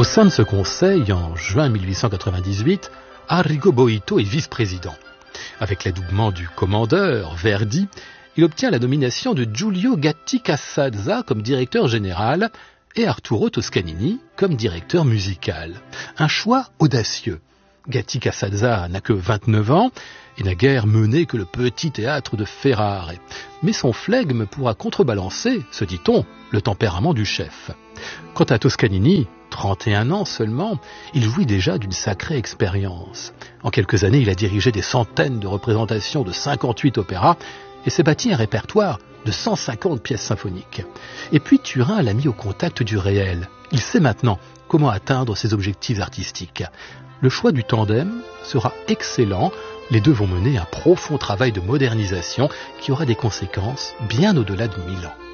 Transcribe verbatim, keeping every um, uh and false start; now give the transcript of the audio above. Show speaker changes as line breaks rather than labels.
sein de ce conseil, en juin mille huit cent quatre-vingt-dix-huit, Arrigo Boito est vice-président. Avec l'adoubement du commandeur, Verdi, il obtient la nomination de Giulio Gatti-Casazza comme directeur général et Arturo Toscanini comme directeur musical. Un choix audacieux. Gatti-Casazza n'a que vingt-neuf ans et n'a guère mené que le petit théâtre de Ferrare. Mais son flegme pourra contrebalancer, se dit-on, le tempérament du chef. Quant à Toscanini, trente et un ans seulement, il jouit déjà d'une sacrée expérience. En quelques années, il a dirigé des centaines de représentations de cinquante-huit opéras et s'est bâti un répertoire de cent cinquante pièces symphoniques. Et puis Turin l'a mis au contact du réel. Il sait maintenant comment atteindre ses objectifs artistiques. Le choix du tandem sera excellent. Les deux vont mener un profond travail de modernisation qui aura des conséquences bien au-delà de Milan.